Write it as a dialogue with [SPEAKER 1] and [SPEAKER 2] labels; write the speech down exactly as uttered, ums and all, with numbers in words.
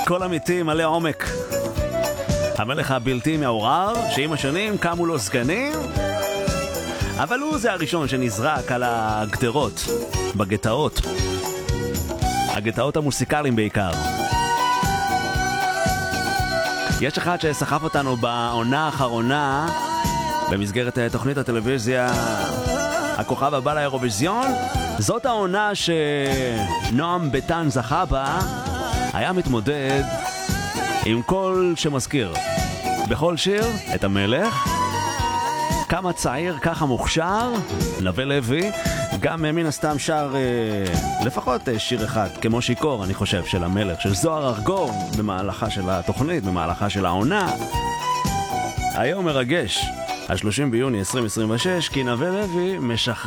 [SPEAKER 1] קול אמיתי מלא עומק. המלך הבלתי מעורר, שעם השנים קמו לו סגנים, אבל הוא זה הראשון שנזרק על הגדרות, בגטאות. הגטאות המוסיקליים בעיקר. יש אחד שסחף אותנו בעונה האחרונה, במסגרת תוכנית הטלוויזיה הכוכב הבא לאירוויזיון. זאת העונה שנועם ביטן זכה בה, היה מתמודד עם קול שמזכיר בכל שיר את המלך. כמה צעיר, ככה מוכשר, נווה לוי, גם מן הסתם שר אה, לפחות אה, שיר אחד, כמו שיקור, אני חושב, של המלך, של זוהר ארגוב, במהלכה של התוכנית, במהלכה של העונה. היום מרגש, ה-שלושים ביוני עשרים עשרים ושש, כי נווה לוי משחרר